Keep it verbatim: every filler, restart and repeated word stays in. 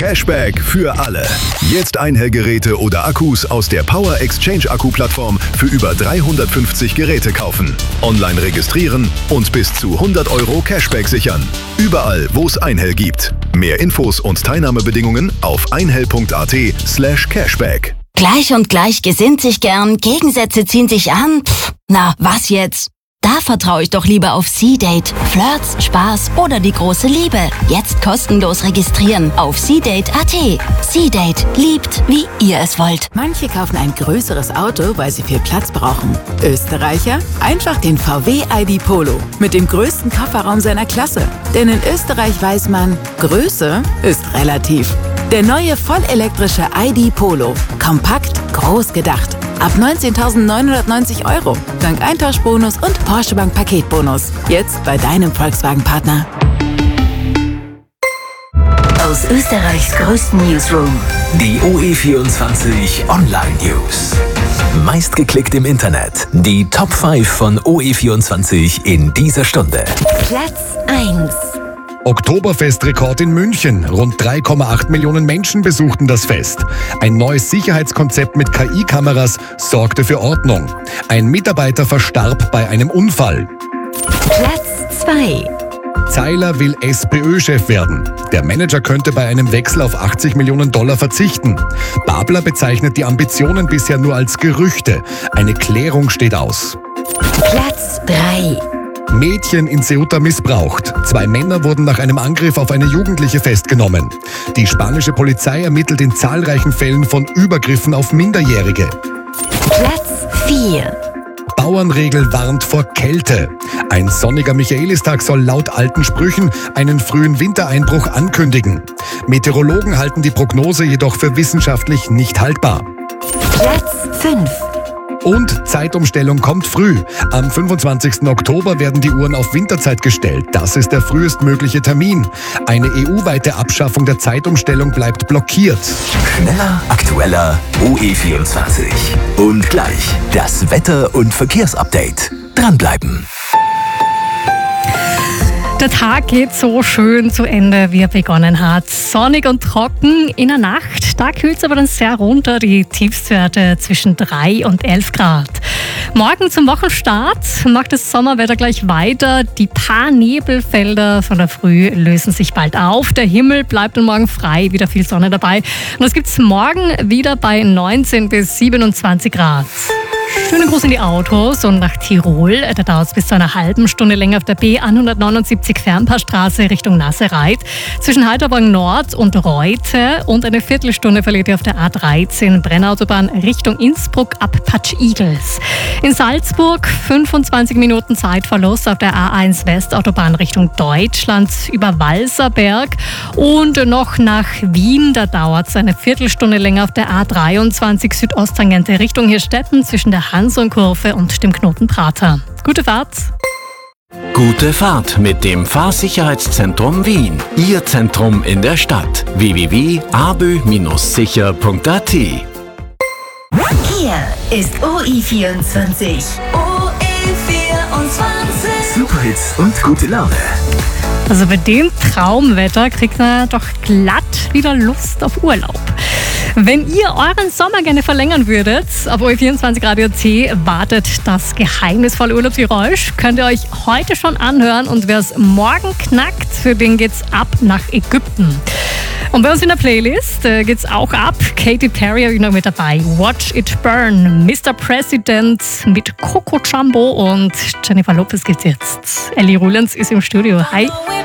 Cashback für alle. Jetzt Einhell-Geräte oder Akkus aus der Power Exchange Akku-Plattform für über dreihundertfünfzig Geräte kaufen. Online registrieren und bis zu hundert Euro Cashback sichern. Überall, wo es Einhell gibt. Mehr Infos und Teilnahmebedingungen auf einhell.at slash cashback. Gleich und gleich gesinnt sich gern, Gegensätze ziehen sich an. Pff, na, was jetzt? Da vertraue ich doch lieber auf C-Date. Flirts, Spaß oder die große Liebe. Jetzt kostenlos registrieren auf c date punkt a t. C-Date. Liebt, wie ihr es wollt. Manche kaufen ein größeres Auto, weil sie viel Platz brauchen. Österreicher? Einfach den V W I D Polo. Mit dem größten Kofferraum seiner Klasse. Denn in Österreich weiß man, Größe ist relativ. Der neue vollelektrische I D Polo. Kompakt, groß gedacht. Ab neunzehntausendneunhundertneunzig Euro. Dank Eintauschbonus und Porsche Bank Paketbonus. Jetzt bei deinem Volkswagen-Partner. Aus Österreichs größten Newsroom. Die O E vierundzwanzig Online News. Meistgeklickt im Internet. Die Top fünf von O E vierundzwanzig in dieser Stunde. Platz eins. Oktoberfestrekord in München. Rund drei Komma acht Millionen Menschen besuchten das Fest. Ein neues Sicherheitskonzept mit K I-Kameras sorgte für Ordnung. Ein Mitarbeiter verstarb bei einem Unfall. Platz zwei. Zeiler will SPÖ-Chef werden. Der Manager könnte bei einem Wechsel auf achtzig Millionen Dollar verzichten. Babler bezeichnet die Ambitionen bisher nur als Gerüchte. Eine Klärung steht aus. Platz drei. Mädchen in Ceuta missbraucht. Zwei Männer wurden nach einem Angriff auf eine Jugendliche festgenommen. Die spanische Polizei ermittelt in zahlreichen Fällen von Übergriffen auf Minderjährige. Platz vier. Bauernregel warnt vor Kälte. Ein sonniger Michaelistag soll laut alten Sprüchen einen frühen Wintereinbruch ankündigen. Meteorologen halten die Prognose jedoch für wissenschaftlich nicht haltbar. Platz fünf. Und Zeitumstellung kommt früh. Am fünfundzwanzigsten Oktober werden die Uhren auf Winterzeit gestellt. Das ist der frühestmögliche Termin. Eine E U-weite Abschaffung der Zeitumstellung bleibt blockiert. Schneller, aktueller, O E vierundzwanzig. Und gleich das Wetter- und Verkehrsupdate. Dranbleiben. Der Tag geht so schön zu Ende, wie er begonnen hat. Sonnig und trocken in der Nacht. Da kühlt es aber dann sehr runter, die Tiefstwerte zwischen drei und elf Grad. Morgen zum Wochenstart macht das Sommerwetter gleich weiter. Die paar Nebelfelder von der Früh lösen sich bald auf. Der Himmel bleibt dann morgen frei, wieder viel Sonne dabei. Und das gibt es morgen wieder bei neunzehn bis siebenundzwanzig Grad. Schönen Gruß in die Autos und nach Tirol. Da dauert es bis zu einer halben Stunde länger auf der B hundertneunundsiebzig Fernpaarstraße Richtung Nassereit. Zwischen Halterborn Nord und Reute. Und eine Viertelstunde verliert ihr auf der A dreizehn Brennautobahn Richtung Innsbruck ab Patsch Igels. In Salzburg fünfundzwanzig Minuten Zeitverlust auf der A eins Westautobahn Richtung Deutschland über Walserberg. Und noch nach Wien. Da dauert es eine Viertelstunde länger auf der A dreiundzwanzig Südosttangente Richtung Hirstetten zwischen der Hansonkurve und dem Knoten Prater. Gute Fahrt! Gute Fahrt mit dem Fahrsicherheitszentrum Wien. Ihr Zentrum in der Stadt. w w w punkt a b ö sicher punkt a t. Hier ist O E vierundzwanzig. O E vierundzwanzig. Superhits und gute Laune. Also bei dem Traumwetter kriegt man doch glatt wieder Lust auf Urlaub. Wenn ihr euren Sommer gerne verlängern würdet, auf O E vierundzwanzig Radio C wartet das geheimnisvolle Urlaubsgeräusch. Könnt ihr euch heute schon anhören und wer es morgen knackt, für den geht's ab nach Ägypten. Und bei uns in der Playlist äh, geht's auch ab. Katy Perry habe ich noch mit dabei. Watch It Burn, Mister President mit Coco Jumbo und Jennifer Lopez geht's jetzt. Ellie Rulens ist im Studio. Hi.